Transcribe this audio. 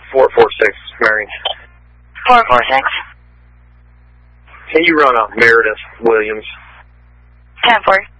446, Mary. 446. Can you run a Meredith Williams? 10-4.